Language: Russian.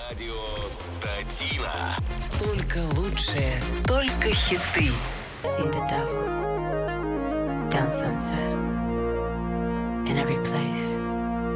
Радио Датина. Только лучшие, только хиты. See the devil down Sunset in every place.